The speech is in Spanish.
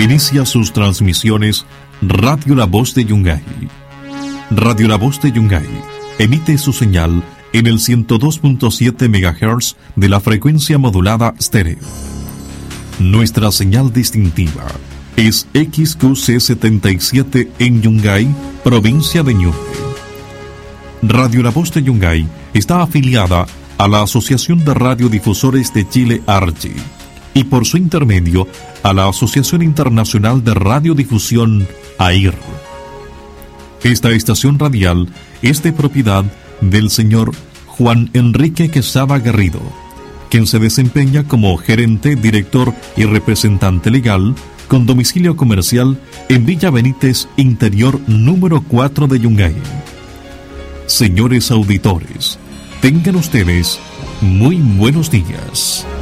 Inicia sus transmisiones Radio La Voz de Yungay. Radio La Voz de Yungay emite su señal en el 102.7 MHz de la frecuencia modulada estéreo. Nuestra señal distintiva es XQC77 en Yungay, provincia de Ñuble. Radio La Voz de Yungay está afiliada a la Asociación de Radiodifusores de Chile, ARCHI, y por su intermedio a la Asociación Internacional de Radiodifusión, AIR. Esta estación radial es de propiedad del señor Juan Enrique Quesada Garrido, quien se desempeña como gerente, director y representante legal con domicilio comercial en Villa Benítez, interior número 4 de Yungay. Señores auditores, tengan ustedes muy buenos días.